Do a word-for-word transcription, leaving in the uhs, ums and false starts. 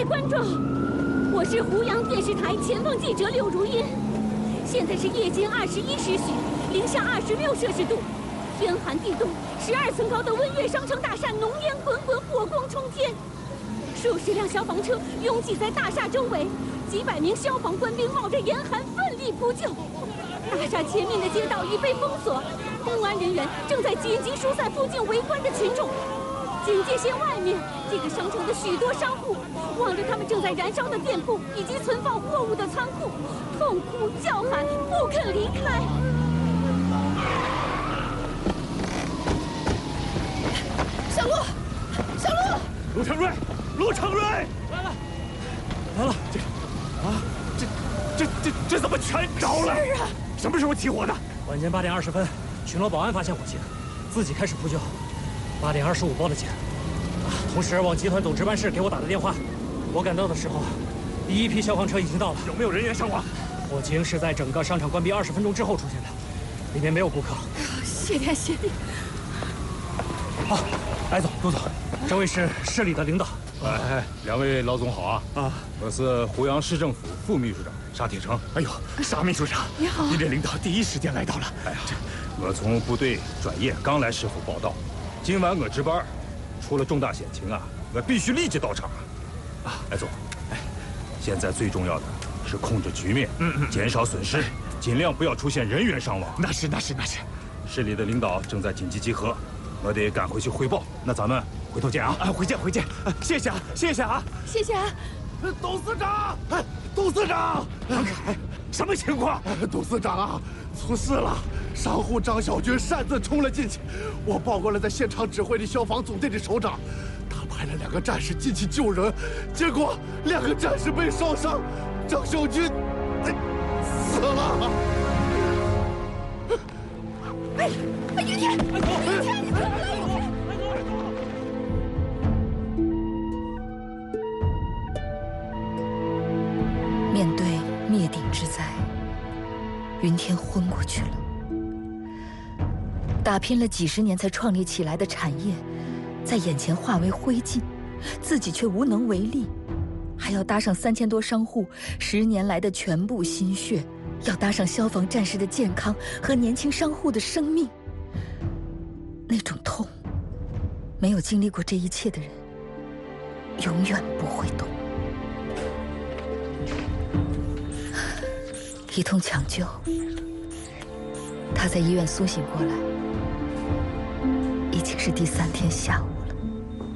位观众，我是湖阳电视台前锋记者柳如茵。现在是夜间二十一时许，零下二十六摄氏度，天寒地冻，十二层高的温悦商城大厦浓烟滚滚，火光冲天，数十辆消防车拥挤在大厦周围，几百名消防官兵冒着严寒奋力扑救。大厦前面的街道已被封锁，公安人员正在紧急疏散附近围观的群众。警戒线外面，这个商城的许多商户望着他们正在燃烧的店铺以及存放货物的仓库，痛哭叫喊，不肯离开。小陆，小陆， 陆成瑞，陆成瑞， 来了，来了， 这，啊，这，这这这怎么全着了？ 是啊， 什么时候起火的？ 晚间八点二十分，巡逻保安发现火情，自己开始扑救。八点二十五报的警，啊，同时往集团总值班室给我打的电话。我赶到的时候，第一批消防车已经到了。 有没有人员伤亡？ 火警是在整个商场关闭二十分钟之后出现的，里面没有顾客。 谢天谢地。 好，来总、杜总，这位是市里的领导。 哎，两位老总好啊！ 啊， 我是湖阳市政府副秘书长沙铁成。 哎呦，沙秘书长， 你好， 您这领导第一时间来到了。 哎呀，我从部队转业刚来市府报道，今晚我值班，出了重大险情啊，我必须立即到场。啊，哎总，哎，现在最重要的是控制局面，嗯嗯，减少损失，尽量不要出现人员伤亡。 那是那是那是， 市里的领导正在紧急集合，我得赶回去汇报。那咱们回头见啊！ 啊，回见回见，啊，谢谢啊，谢谢啊， 谢谢啊。 董事长，哎，董事长， 王凯，什么情况？ 董事长啊，出事了！商户张小军擅自冲了进去，我报告了在现场指挥的消防总队的首长，他派了两个战士进去救人，结果两个战士被烧伤，张小军，哎，死了。 哎，哎，于天，于天，你怎么了？于天。 面对灭顶之灾，云天昏过去了。打拼了几十年才创立起来的产业，在眼前化为灰烬，自己却无能为力，还要搭上三千多商户十年来的全部心血，要搭上消防战士的健康和年轻商户的生命。那种痛，没有经历过这一切的人，永远不会懂。一通抢救，他在医院苏醒过来，已经是第三天下午。